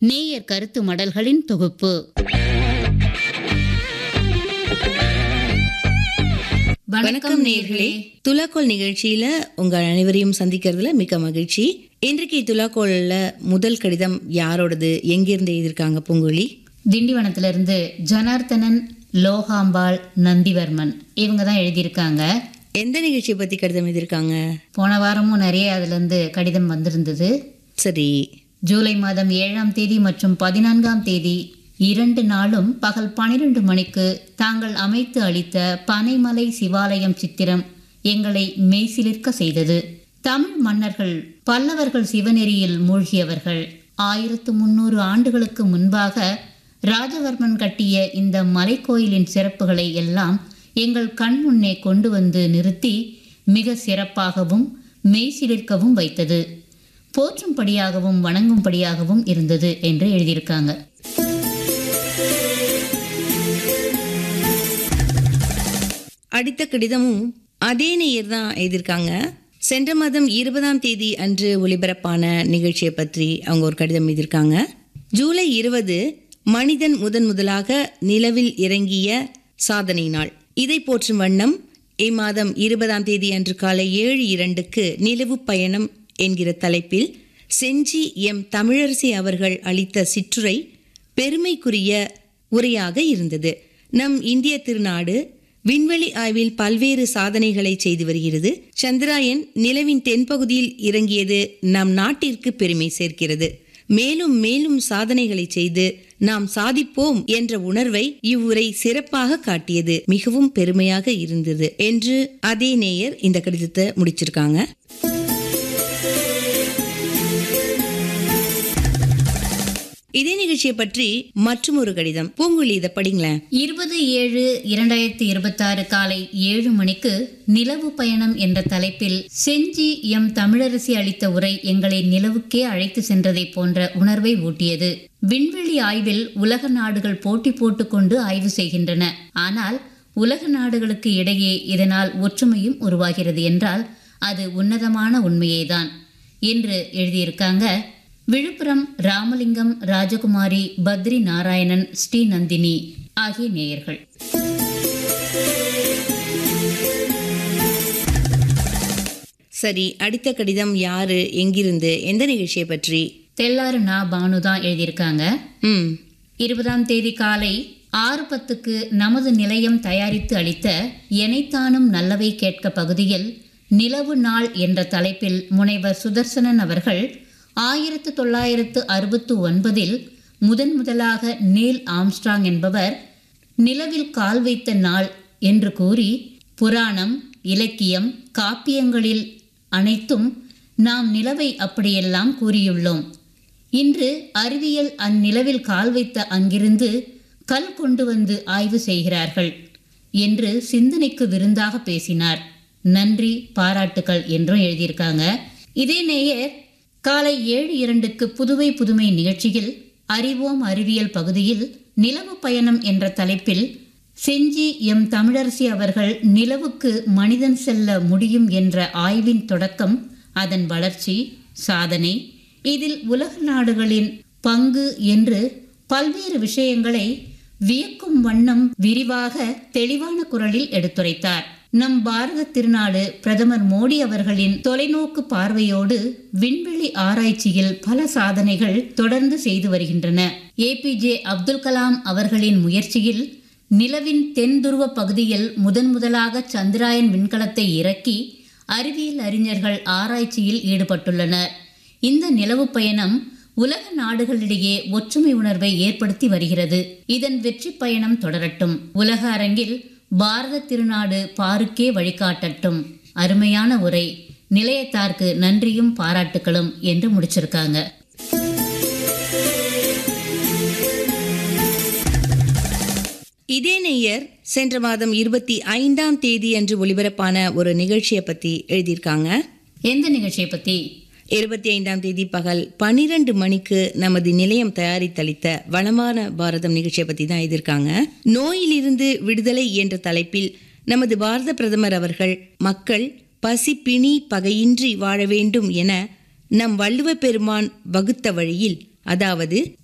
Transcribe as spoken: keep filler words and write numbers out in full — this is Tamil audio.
நேயர் கருத்து மடல்களின் தொகுப்பு. வணக்கம் நேயர்களே, துலாக்கோல் நிகழ்ச்சியில உங்க அனைவரையும் சந்திக்கிறதுல மிக்க மகிழ்ச்சி. இன்றைக்கு துலாக்கோல்ல முதல் கடிதம் யாரோடது, எங்கிருந்து எழுதியிருக்காங்க பூங்குழி? திண்டிவனத்திலிருந்து ஜனார்த்தனன், லோகாம்பாள், நந்திவர்மன் இவங்க தான் எழுதியிருக்காங்க. எந்த நிகழ்ச்சியை பத்தி கடிதம் எழுதியிருக்காங்க? போன வாரமும் நிறைய அதுல இருந்து கடிதம் வந்திருந்தது. சரி, ஜூலை மாதம் ஏழாம் தேதி மற்றும் பதினான்காம் தேதி இரண்டு நாளும் பகல் பனிரெண்டு மணிக்கு தாங்கள் அமைத்து அளித்த பனைமலை சிவாலயம் சித்திரம் எங்களை மெய்சிலிர்க்க செய்தது. தமிழ் மன்னர்கள் பல்லவர்கள் சிவநெறியில் மூழ்கியவர்கள். ஆயிரத்து முன்னூறு ஆண்டுகளுக்கு முன்பாக ராஜவர்மன் கட்டிய இந்த மலைக்கோயிலின் சிறப்புகளை எல்லாம் எங்கள் கண் முன்னே கொண்டு வந்து நிறுத்தி மிக சிறப்பாகவும் மெய்சிலிர்க்கவும் வைத்தது. போற்றும்படியாகவும் வணங்கும்படியாகவும் இருந்தது என்று எழுதியிருக்காங்க. அடுத்த கடிதமும் அதே நேயர் தான் எழுதியிருக்காங்க. சென்ற மாதம் இருபதாம் தேதி அன்று ஒளிபரப்பான நிகழ்ச்சியை பற்றி அவங்க ஒரு கடிதம் எழுதியிருக்காங்க. ஜூலை இருபது மனிதன் முதன் முதலாக நிலவில் இறங்கிய சாதனை நாள். இதை போற்றும் வண்ணம் இம்மாதம் இருபதாம் தேதி அன்று காலை ஏழு இரண்டுக்கு நிலவு பயணம் என்கிற தலைப்பில் செஞ்சி எம் தமிழரசி அவர்கள் அளித்த சிற்றுரை பெருமைக்குரிய உரையாக இருந்தது. நம் இந்திய திருநாடு விண்வெளி ஆய்வில் பல்வேறு சாதனைகளை செய்து வருகிறது. சந்திராயன் நிலவின் தென்பகுதியில் இறங்கியது நம் நாட்டிற்கு பெருமை சேர்க்கிறது. மேலும் மேலும் சாதனைகளை செய்து நாம் சாதிப்போம் என்ற உணர்வை இவ்வுரை சிறப்பாக காட்டியது. மிகவும் பெருமையாக இருந்தது என்று அதே நேயர் இந்த கடிதத்தை முடிச்சிருக்காங்க. இதே நிகழ்ச்சியை பற்றி மற்றும் ஒரு கடிதம். பூங்குழி, இதை படிங்களேன். இருபது ஏழு இரண்டாயிரத்தி இருபத்தி ஆறு காலை ஏழு மணிக்கு நிலவு பயணம் என்ற தலைப்பில் செஞ்சி எம் தமிழரசி அளித்த உரை எங்களை நிலவுக்கே அழைத்து சென்றதை போன்ற உணர்வை ஊட்டியது. விண்வெளி ஆய்வில் உலக நாடுகள் போட்டி போட்டுக்கொண்டு ஆய்வு செய்கின்றன. ஆனால் உலக நாடுகளுக்கு இடையே இதனால் ஒற்றுமையும் உருவாகிறது என்றால் அது உன்னதமான உண்மையேதான் என்று எழுதியிருக்காங்க. விழுப்புரம் ராமலிங்கம், ராஜகுமாரி, பத்ரி நாராயணன், ஸ்ரீ நந்தினி ஆகிய நேயர்கள். சரி, அடுத்த கடிதம் யாரு, எங்கிருந்து, எந்த நிகழ்ச்சியை பற்றி? தெல்லாறு நா பானு தான் எழுதியிருக்காங்க. ம் இருபதாம் தேதி காலை ஆறு பத்துக்கு நமது நிலையம் தயாரித்து அளித்த எனைத்தானும் நல்லவை கேட்க பகுதியில் நிலவு நாள் என்ற தலைப்பில் முனைவர் சுதர்சனன் அவர்கள் ஆயிரத்து தொள்ளாயிரத்து அறுபத்து ஒன்பதில் முதன் முதலாக நீல் ஆம்ஸ்ட்ராங் என்பவர் நிலவில் கால் வைத்த நாள் என்று கூறி புராணம், இலக்கியம், காப்பியங்களில் அனைத்தும் நாம் நிலவை அப்படியெல்லாம் கூறியுள்ளோம். இன்று அறிவியல் அந்நிலவில் கால் வைத்த அங்கிருந்து கல் கொண்டு வந்து ஆய்வு செய்கிறார்கள் என்று சிந்தனைக்கு விருந்தாக பேசினார். நன்றி, பாராட்டுக்கள் என்றும் எழுதியிருக்காங்க. இதே நேயர் காலை ஏழு இரண்டுக்கு புதுவை புதுமை நிகழ்ச்சியில் அறிவோம் அறிவியல் பகுதியில் நிலவு பயணம் என்ற தலைப்பில் செஞ்சி எம் தமிழரசி அவர்கள் நிலவுக்கு மனிதன் செல்ல முடியும் என்ற ஆய்வின் தொடக்கம், அதன் வளர்ச்சி, சாதனை, இதில் உலக நாடுகளின் பங்கு என்று பல்வேறு விஷயங்களை வியக்கும் வண்ணம் விரிவாக தெளிவான குரலில் எடுத்துரைத்தார். நம் பாரத திருநாடு பிரதமர் மோடி அவர்களின் தொலைநோக்கு பார்வையோடு விண்வெளி ஆராய்ச்சியில் பல சாதனைகள் தொடர்ந்து செய்து வருகின்றன. ஏ பி ஜே அப்துல் கலாம் அவர்களின் முயற்சியில் நிலவின் தென் துருவ பகுதியில் முதன் முதலாக சந்திராயன் விண்கலத்தை இறக்கி அறிவியல் அறிஞர்கள் ஆராய்ச்சியில் ஈடுபட்டுள்ளனர். இந்த நிலவு பயணம் உலக நாடுகளிடையே ஒற்றுமை உணர்வை ஏற்படுத்தி வருகிறது. இதன் வெற்றி பயணம் தொடரட்டும். உலக அரங்கில் பாரத திருநாடு பாருக்கே வழிகாட்டட்டும். அருமையான உரை, நிலையத்தார்க்கு நன்றியும் பாராட்டுகளும் என்று முடிச்சிருக்காங்க. இதே நேயர் சென்ற மாதம் இருபத்தி ஐந்தாம் தேதி அன்று ஒளிபரப்பான ஒரு நிகழ்ச்சியை பத்தி எழுதியிருக்காங்க. எந்த நிகழ்ச்சியை பத்தி? இருபத்தி ஐந்தாம் தேதி பகல் பனிரெண்டு மணிக்கு நமது நிலையம் தயாரித்தளித்த வளமான பாரதம் நிகழ்ச்சியை பத்தி தான் எழுதியிருக்காங்க. நோயிலிருந்து விடுதலை என்ற தலைப்பில் நமது பாரத பிரதமர் அவர்கள் மக்கள் பசி பிணி பகையின்றி வாழ வேண்டும் என நம் வள்ளுவ பெருமான் வகுத்த வழியில், அதாவது